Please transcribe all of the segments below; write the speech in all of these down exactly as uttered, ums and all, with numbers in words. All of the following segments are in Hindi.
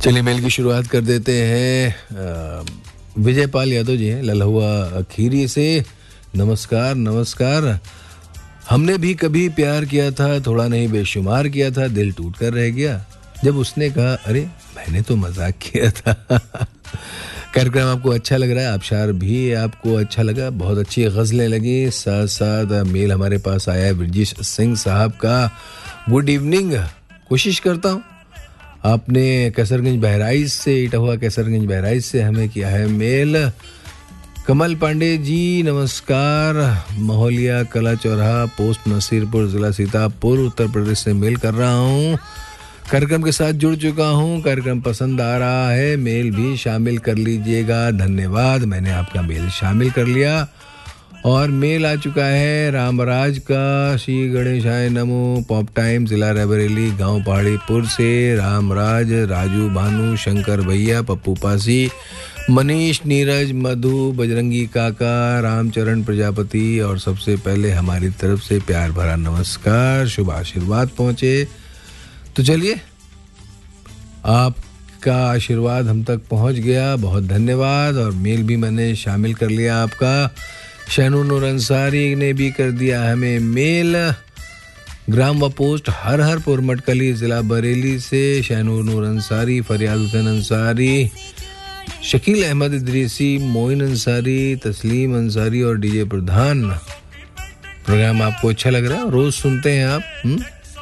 चलिए मेल की शुरुआत कर देते हैं। विजय पाल यादव जी हैं ललहुआ खीरी से। नमस्कार नमस्कार। हमने भी कभी प्यार किया था, थोड़ा नहीं बेशुमार किया था, दिल टूट कर रह गया जब उसने कहा अरे मैंने तो मजाक किया था। कार्यक्रम आपको अच्छा लग रहा है, आबशार भी आपको अच्छा लगा, बहुत अच्छी गज़लें लगी। साथ साथ मेल हमारे पास आया है ब्रजेश सिंह साहब का। Good evening. कोशिश करता हूँ आपने कैसरगंज बहराइच से, इटहुआ कैसरगंज बहराइच से हमें किया है मेल। कमल पांडे जी नमस्कार। महोलिया कला चौराहा पोस्ट नसीरपुर जिला सीतापुर उत्तर प्रदेश से मेल कर रहा हूँ। कार्यक्रम के साथ जुड़ चुका हूँ, कार्यक्रम पसंद आ रहा है, मेल भी शामिल कर लीजिएगा। धन्यवाद, मैंने आपका मेल शामिल कर लिया। और मेल आ चुका है रामराज का। श्री गणेशाय नमो। पॉप टाइम जिला रायबरेली गांव पहाड़ीपुर से रामराज, राजू, भानु, शंकर भैया, पप्पू पासी, मनीष, नीरज, मधु, बजरंगी काका, रामचरण प्रजापति और सबसे पहले हमारी तरफ से प्यार भरा नमस्कार, शुभ आशीर्वाद पहुंचे। तो चलिए, आपका आशीर्वाद हम तक पहुंच गया, बहुत धन्यवाद। और मेल भी मैंने शामिल कर लिया आपका। शैनू नूर अंसारी ने भी कर दिया हमें मेल। ग्राम व पोस्ट हर हरपुर मटकली जिला बरेली से शैनू नूर अंसारी, फरियाद हुसैन अंसारी, शकील अहमद इदरीसी, मोइन अंसारी, तस्लीम अंसारी और डीजे प्रधान। प्रोग्राम आपको अच्छा लग रहा है, रोज सुनते हैं आप हुँ?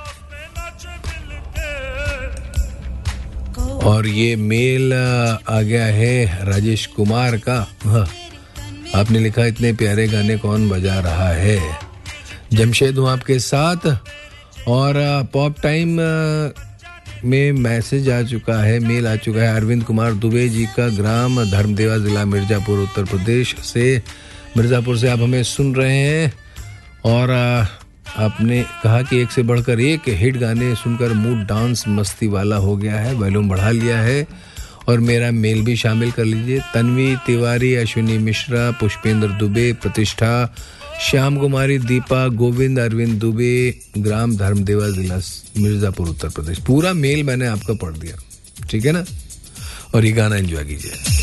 और ये मेल आ गया है राजेश कुमार का। हाँ, आपने लिखा इतने प्यारे गाने कौन बजा रहा है। जमशेद हूँ आपके साथ। और पॉप टाइम में मैसेज आ चुका है, मेल आ चुका है अरविंद कुमार दुबे जी का। ग्राम धर्मदेवा जिला मिर्जापुर उत्तर प्रदेश से। मिर्जापुर से आप हमें सुन रहे हैं और आपने कहा कि एक से बढ़कर एक हिट गाने सुनकर मूड डांस मस्ती वाला हो गया है, वॉल्यूम बढ़ा लिया है। और मेरा मेल भी शामिल कर लीजिए। तन्वी तिवारी, अश्विनी मिश्रा, पुष्पेंद्र दुबे, प्रतिष्ठा, श्याम कुमारी, दीपा, गोविंद, अरविंद दुबे, ग्राम धर्मदेवा जिला मिर्जापुर उत्तर प्रदेश। पूरा मेल मैंने आपका पढ़ दिया, ठीक है ना। और ये गाना एंजॉय कीजिए।